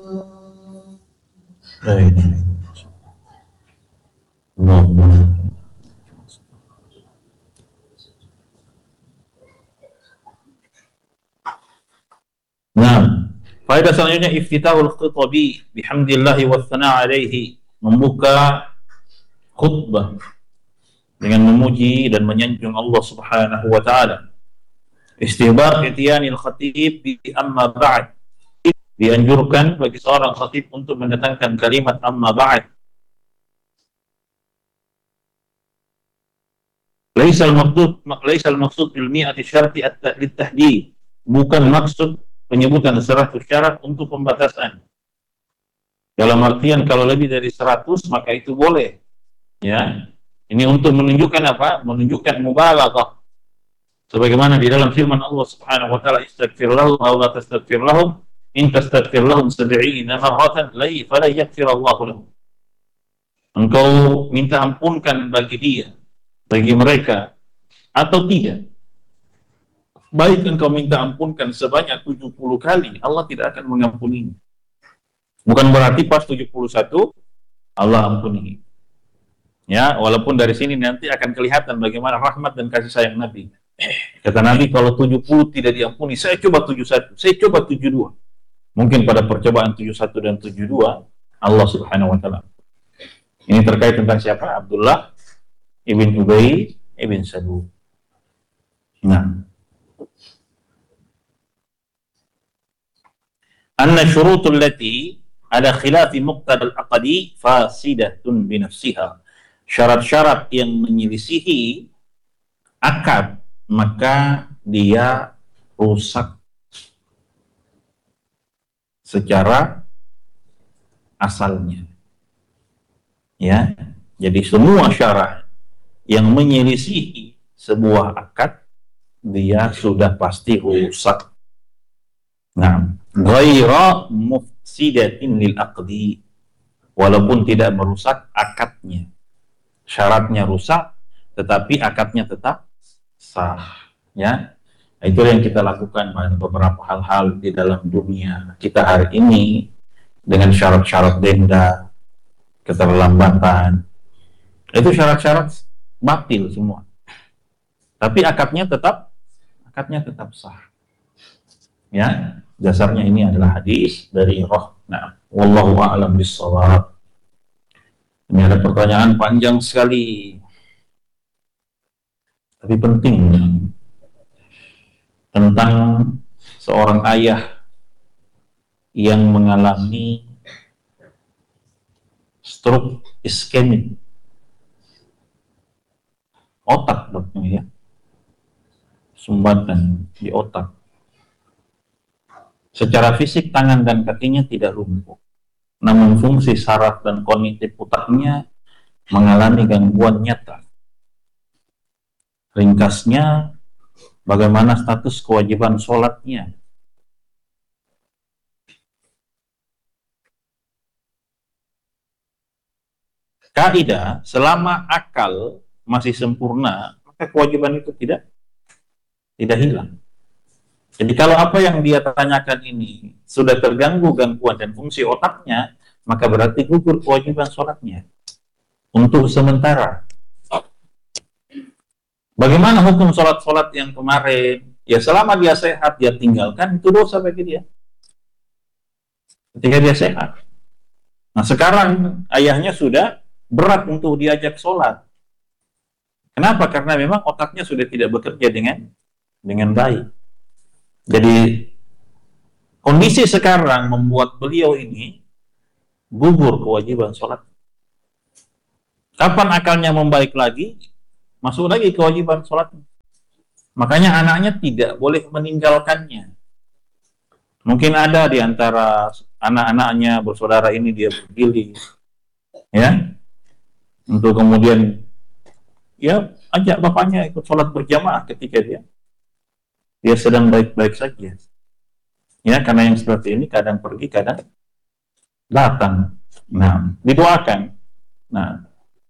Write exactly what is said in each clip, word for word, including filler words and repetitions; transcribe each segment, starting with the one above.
Baik. Allah. Nah, faedah selanjutnya iftitahul khutabi bihamdillahi wa tsana alaihi, membuka khutbah dengan memuji dan menyanjung Allah Subhanahu wa taala. Istihbab itiyanil khatib bi amma ba'd, dianjurkan bagi seorang khatib untuk mendatangkan kalimat amma ba'd. Laisa al-maqsud laisa al-maqsud bil mi'ati syarti at-tahdid, bukan maksud penyebutan seratus syarat untuk pembatasan. Dalam artian kalau lebih dari seratus maka itu boleh. Ya. Ini untuk menunjukkan apa? Menunjukkan mubalaghah. Sebagaimana di dalam firman Allah Subhanahu wa taala, istaghfir lahum aw la tastaghfir lahum in tastaghfir lahum sab'ina marratan la fala yaghfir Allah lahum. Engkau minta ampunkan bagi dia, bagi mereka, atau tidak. Baik engkau minta ampunkan sebanyak tujuh puluh kali, Allah tidak akan mengampuni. Bukan berarti pas tujuh puluh satu Allah ampuni. Ya, walaupun dari sini nanti akan kelihatan bagaimana rahmat dan kasih sayang Nabi. Kata Nabi, kalau tujuh puluh tidak diampuni, saya coba tujuh puluh satu, saya coba tujuh puluh dua. Mungkin pada percobaan tujuh puluh satu dan tujuh puluh dua, Allah Subhanahu wa taala. Ini terkait tentang siapa? Abdullah ibn Ubay ibn Salul. Nah, anna syurutul lati ada khilafi muqtadal aqdi fasidatun binafsiha. Syarat-syarat yang menyelisihi akad maka dia rusak secara asalnya. Ya, jadi semua syarat yang menyelisihi sebuah akad dia sudah pasti rusak. Nah, ghaira mufsidatin lil aqdi, walaupun tidak merusak akadnya. Syaratnya rusak tetapi akadnya tetap sah, ya. Itu yang kita lakukan pada beberapa hal-hal di dalam dunia kita hari ini dengan syarat-syarat denda, keterlambatan. Itu syarat-syarat batil semua. Tapi akadnya tetap akadnya tetap sah. Ya, dasarnya ini adalah hadis dari Roh. Nah, wallahu a'lam bissawab. Ini ada pertanyaan panjang sekali, tapi penting, tentang seorang ayah yang mengalami stroke iskemik otak, dokter ya, sumbatan di otak. Secara fisik tangan dan kakinya tidak lumpuh, namun fungsi saraf dan kognitif otaknya mengalami gangguan nyata. Ringkasnya, bagaimana status kewajiban sholatnya? Kaidah, selama akal masih sempurna, maka kewajiban itu tidak tidak hilang. Jadi kalau apa yang dia tanyakan ini sudah terganggu gangguan dan fungsi otaknya, maka berarti gugur kewajiban sholatnya untuk sementara. Bagaimana hukum sholat-sholat yang kemarin? Ya selama dia sehat, dia tinggalkan, itu dosa bagi dia. Ketika dia sehat. Nah sekarang ayahnya sudah berat untuk diajak sholat. Kenapa? Karena memang otaknya sudah tidak bekerja dengan dengan baik. Jadi kondisi sekarang membuat beliau ini gugur kewajiban sholat. Kapan akalnya membaik lagi? Masuk lagi kewajiban sholat. Makanya anaknya tidak boleh meninggalkannya. Mungkin ada di antara anak-anaknya bersaudara ini dia bergilir, ya, untuk kemudian ya ajak bapaknya ikut sholat berjamaah ketika dia dia sedang baik-baik saja. Ya, karena yang seperti ini kadang pergi, kadang datang. Nah, didoakan. Nah,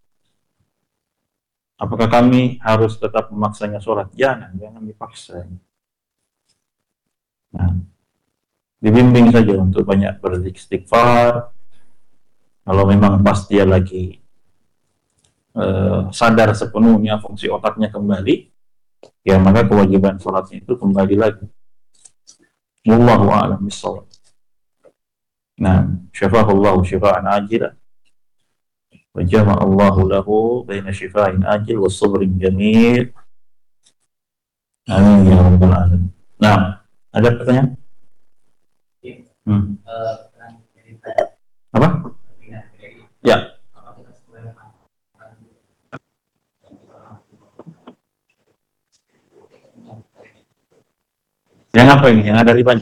apakah kami harus tetap memaksanya sholat? Jangan, jangan dipaksa. Nah, Dibimbing saja untuk banyak beristighfar. Kalau memang pas dia lagi uh, sadar sepenuhnya, fungsi otaknya kembali, ya maka kewajiban sholatnya itu kembali lagi. Wallahu a'lam bishawab. Nah, syafahullahu syifaan ajilah. Wa jama'allahu lahu baina syifa'in ajil wa sabrin jamil. Amin ya rabbal alamin. Nah, ada pertanyaan? Hmm. Apa? Ya. Yang apa ini? Yang ada ribanya?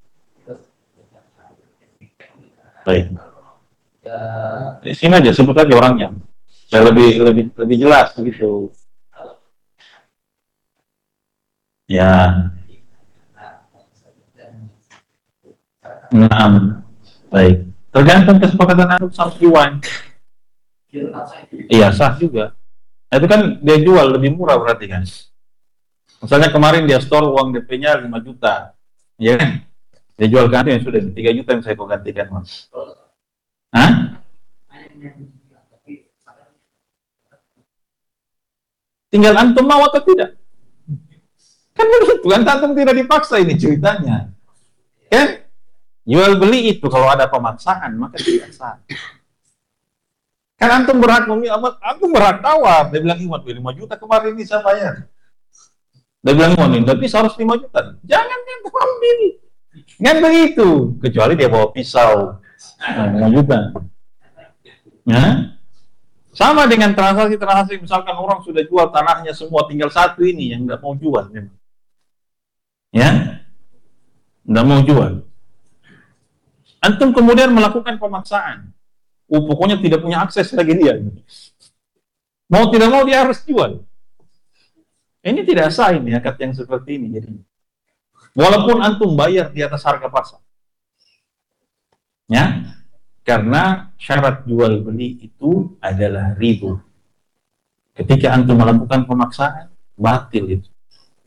Baik. Di sini aja sebut aja orangnya. Saya lebih lebih lebih jelas begitu. Ya. Nah, baik. Tergantung kesepakatan antum sama Iwan. Iya, sah juga. Nah, itu kan dia jual lebih murah berarti kan. Misalnya kemarin dia store uang D P-nya lima juta. Ya kan? Dia jual ke antum yang sudah tiga juta yang saya kau gantikan, Mas. Hah? Tinggal antum mau atau tidak? Kan begitu, kan antum tidak dipaksa ini ceritanya. Kan? Jual beli itu kalau ada pemaksaan maka tidak sah. Kan antum berhak memilih, antum berhak tawar. Dia bilang, Iwan, lima juta kemarin ini saya bayar. Dia bilang, Iwan, ini tapi harus lima juta. Jangan yang ambil. Kan begitu. Kecuali dia bawa pisau. Nah, lima juta. Ya? Sama dengan transaksi-transaksi, misalkan orang sudah jual tanahnya semua, tinggal satu ini yang nggak mau jual. Ya? Nggak mau jual. Antum kemudian melakukan pemaksaan. Oh, pokoknya tidak punya akses lagi dia. Mau tidak mau dia harus jual. Ini tidak sah ini akad yang seperti ini. Jadi, walaupun antum bayar di atas harga pasar. Ya, karena syarat jual beli itu adalah riba. Ketika antum melakukan pemaksaan, batil itu.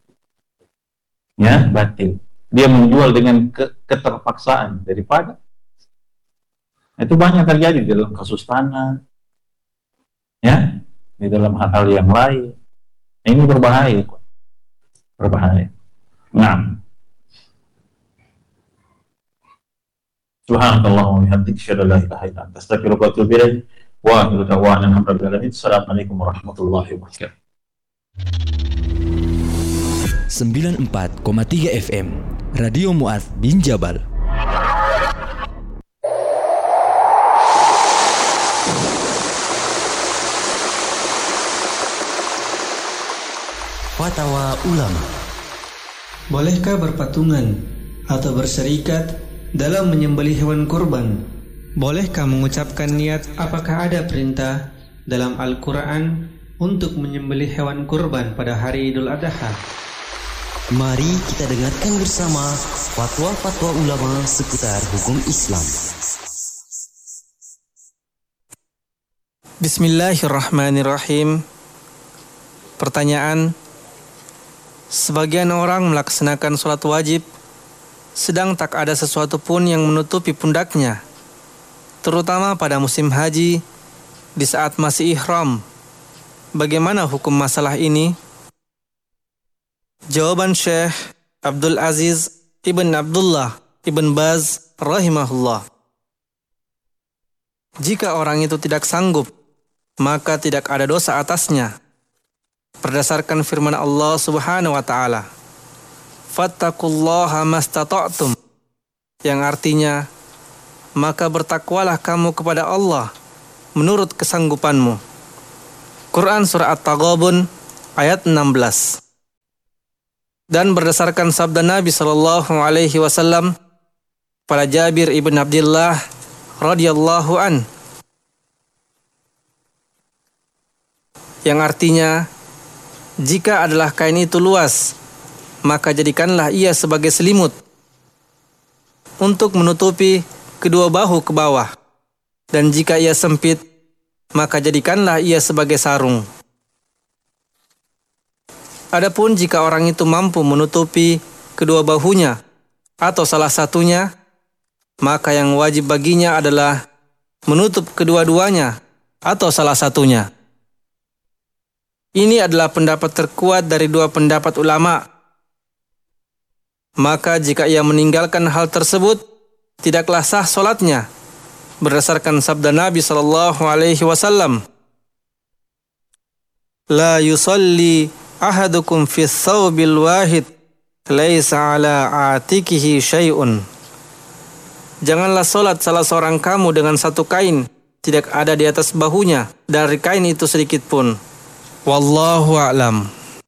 Ya, batil. Dia menjual dengan ke keterpaksaan daripada itu banyak terjadi di dalam kasus tanah, ya, di dalam hal-hal yang lain. Ini berbahaya, berbahaya. Nah, subhanallah wa bihamdihi asyhadu an la ilaha illa anta astaghfiruka wa atubu ilaik. Wa akhiru da'wana alhamdulillahi rabbil alamin. Assalamualaikum warahmatullahi wabarakatuh. sembilan puluh empat koma tiga F M Radio Mu'adz bin Jabal. Fatwa ulama. Bolehkah berpatungan atau berserikat dalam menyembelih hewan kurban? Bolehkah mengucapkan niat? Apakah ada perintah dalam Al-Quran untuk menyembelih hewan kurban pada hari Idul Adha? Mari kita dengarkan bersama fatwa-fatwa ulama seputar hukum Islam. Bismillahirrahmanirrahim. Pertanyaan: sebagian orang melaksanakan sholat wajib sedang tak ada sesuatu pun yang menutupi pundaknya, terutama pada musim haji di saat masih ihram. Bagaimana hukum masalah ini? Jawaban Syekh Abdul Aziz Ibn Abdullah Ibn Baz rahimahullah. Jika orang itu tidak sanggup, maka tidak ada dosa atasnya. Berdasarkan firman Allah Subhanahu wa taala, "Fattaqullaha mastata'tum," yang artinya, maka bertakwalah kamu kepada Allah menurut kesanggupanmu. Quran surah At-Taghabun ayat enam belas. Dan berdasarkan sabda Nabi sallallahu alaihi wasallam pada Jabir ibn Abdullah radhiyallahu an, yang artinya, jika adalah kain itu luas, maka jadikanlah ia sebagai selimut untuk menutupi kedua bahu ke bawah, dan jika ia sempit, maka jadikanlah ia sebagai sarung. Adapun jika orang itu mampu menutupi kedua bahunya atau salah satunya, maka yang wajib baginya adalah menutup kedua-duanya atau salah satunya. Ini adalah pendapat terkuat dari dua pendapat ulama. Maka jika ia meninggalkan hal tersebut, tidaklah sah solatnya, berdasarkan sabda Nabi sallallahu alaihi wasallam, La yusalli ahadukum fi thawbil wahid, laisa ala atikihi syai'un. Janganlah solat salah seorang kamu dengan satu kain, tidak ada di atas bahunya dari kain itu sedikit pun. Wallahu a'lam.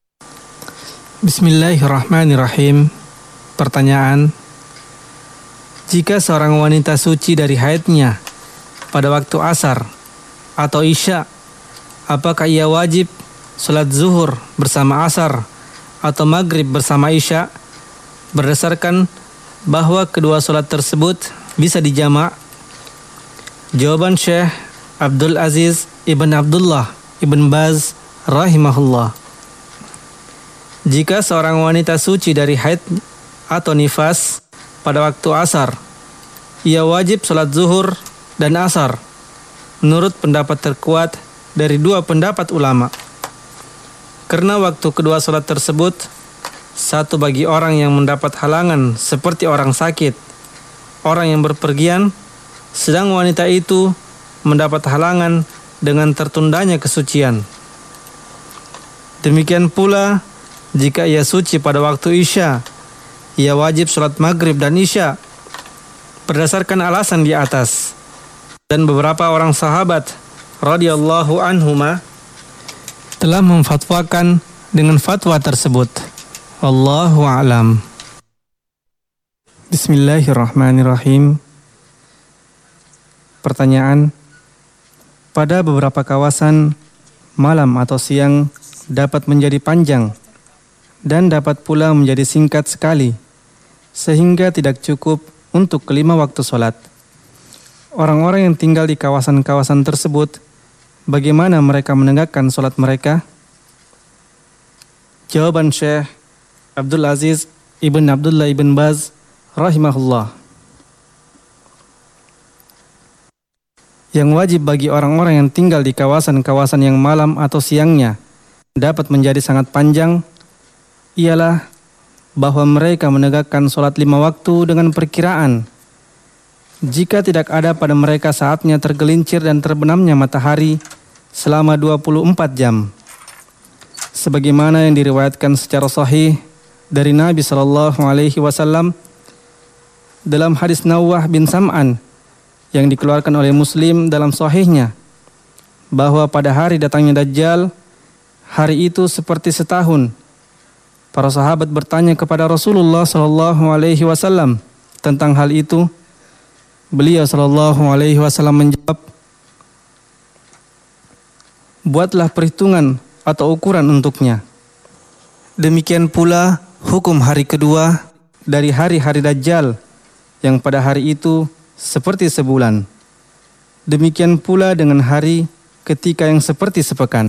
Bismillahirrahmanirrahim. Pertanyaan: jika seorang wanita suci dari haidnya pada waktu asar atau isya, apakah ia wajib salat zuhur bersama asar atau maghrib bersama isya, berdasarkan bahwa kedua salat tersebut bisa dijamak? Jawaban Syekh Abdul Aziz Ibn Abdullah Ibn Baz rahimahullah. Jika seorang wanita suci dari haid atau nifas pada waktu asar, ia wajib salat zuhur dan asar menurut pendapat terkuat dari dua pendapat ulama. Karena waktu kedua salat tersebut, satu bagi orang yang mendapat halangan seperti orang sakit, orang yang berpergian, sedang wanita itu mendapat halangan dengan tertundanya kesucian. Demikian pula jika ia suci pada waktu isya, ia wajib salat maghrib dan isya berdasarkan alasan di atas. Dan beberapa orang sahabat radhiyallahu anhuma telah memfatwakan dengan fatwa tersebut. Wallahu a'lam. Bismillahirrahmanirrahim. Pertanyaan: pada beberapa kawasan, malam atau siang dapat menjadi panjang dan dapat pula menjadi singkat sekali, sehingga tidak cukup untuk kelima waktu sholat. Orang-orang yang tinggal di kawasan-kawasan tersebut, bagaimana mereka menegakkan sholat mereka? Jawaban Syekh Abdul Aziz Ibn Abdullah Ibn Baz rahimahullah. Yang wajib bagi orang-orang yang tinggal di kawasan-kawasan yang malam atau siangnya dapat menjadi sangat panjang ialah bahwa mereka menegakkan sholat lima waktu dengan perkiraan. Jika tidak ada pada mereka saatnya tergelincir dan terbenamnya matahari selama dua puluh empat jam. Sebagaimana yang diriwayatkan secara sahih dari Nabi sallallahu alaihi wasallam dalam hadis Nawwah bin Sam'an yang dikeluarkan oleh Muslim dalam sahihnya, bahwa pada hari datangnya Dajjal, hari itu seperti setahun. Para sahabat bertanya kepada Rasulullah sallallahu alaihi wasallam tentang hal itu. Beliau sallallahu alaihi wasallam menjawab, buatlah perhitungan atau ukuran untuknya. Demikian pula hukum hari kedua dari hari-hari Dajjal, yang pada hari itu seperti sebulan. Demikian pula dengan hari ketika yang seperti sepekan.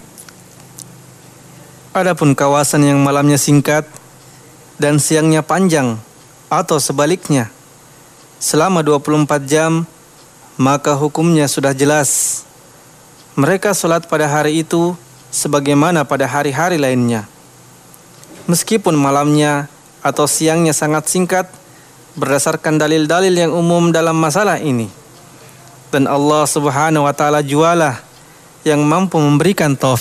Adapun kawasan yang malamnya singkat dan siangnya panjang atau sebaliknya selama dua puluh empat jam, maka hukumnya sudah jelas. Mereka sholat pada hari itu sebagaimana pada hari-hari lainnya. Meskipun malamnya atau siangnya sangat singkat, berdasarkan dalil-dalil yang umum dalam masalah ini. Dan Allah subhanahu wa ta'ala jualah yang mampu memberikan taufik.